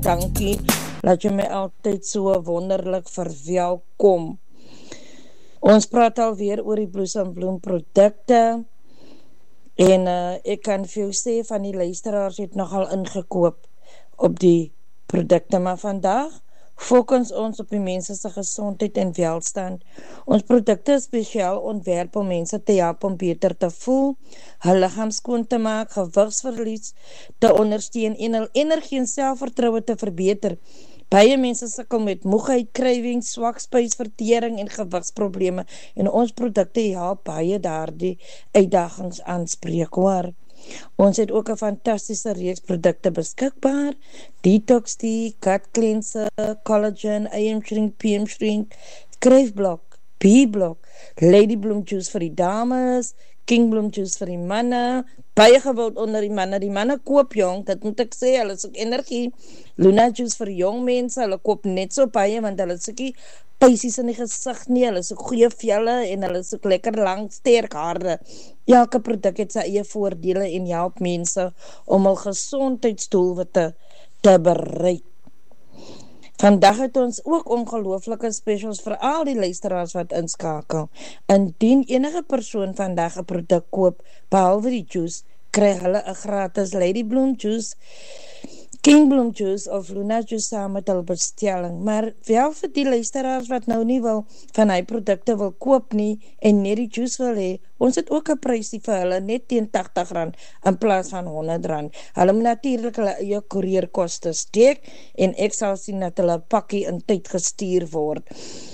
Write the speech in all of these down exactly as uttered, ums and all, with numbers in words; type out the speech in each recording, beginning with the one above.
dankie, dat jy my altyd so wonderlik verwelkom. Ons praat alweer oor die Bloes en Bloem produkte, en uh, ek kan vir jou sê, van die luisteraars het nogal ingekoop op die produkte, maar vandag fokus ons op die mense se gesondheid en welstand. Ons produkte is spesiaal ontwerp om mense te help om beter te voel, hul lichaam skoon te maak, gewigsverlies te ondersteun en hul energie en selfvertrouwe te verbeter. Baie mense sukkel met moegheid, krywing, swak spysvertering en gewigsprobleme en ons produkte help baie daardie uitdagings aanspreek hoor. Ons het ook 'n fantastiese reeks produkte beskikbaar, Detox Tea, Gut Cleanser, Collagen, A M Shrink, P M Shrink, Skryfblok, B-Blok, Lady Bloom Juice vir die dames, King Bloom Juice vir die manne, baie gewild onder die manne, die manne koop jong, dat moet ek sê, hulle soek energie, Luna Juice vir jong mense, hulle koop net so baie, want hulle soekie pysies in die gezicht nie, hulle soek goeie velle en hulle soek lekker lang, sterk haarde. Elke product het sy eie voordele en help mense om hul gezondheidsdoelwitte te bereik. Vandag het ons ook ongelooflike specials vir al die luisteraars wat inskakel. Indien enige persoon vandag 'n produk koop, behalwe die juice, kry hulle 'n gratis Lady Bloom Juice, King Bloom Juice of Luna Juice saam met hul bestelling. Maar wel vir die luisteraars wat nou nie wil van hy produkte wil koop nie en net die juice wil hê, ons het ook 'n prysie vir hulle net teen tagtig rand in plaas van honderd rand. Hulle moet natuurlik hulle eie koerierkoste steek en ek sal sien dat hulle pakkie in tyd gestuur word.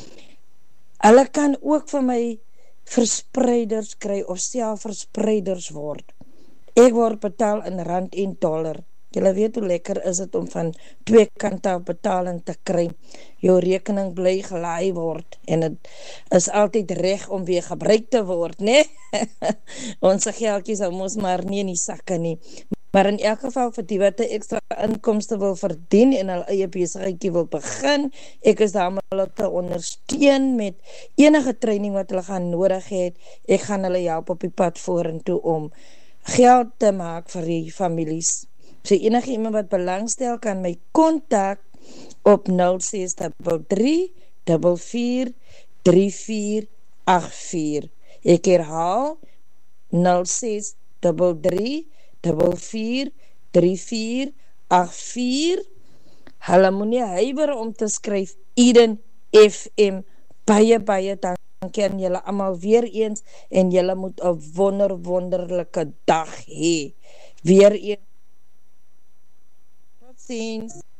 Hulle kan ook vir my verspreiders kry of self verspreiders word. Ek word betaal in rand en dollar. Julle weet hoe lekker is het om van twee kante af betaling te kry. Jou rekening bly gelaai word en het is altyd reg om weer gebruik te word, ne? Onze geldjies hou ons maar nie in die sakke nie. Maar in elk geval vir die wat 'n ekstra inkomste wil verdien en hul eie besigheidjie wil begin, ek is daar om hulle te ondersteun met enige training wat hulle gaan nodig het. Ek gaan hulle help op die pad vorentoe om geld te maak vir die families. So enige iemand wat belangstel kan my kontak op nul ses drie drie vier drie vier agt vier. Ek herhaal nul ses drie drie drie vier drie vier agt vier. Hulle moet nie huiwer om te skryf Eden F M. Baie baie dankie aan julle almal weer eens en julle moet 'n wonder wonderlike dag hê. Weer eens. Tot ziens.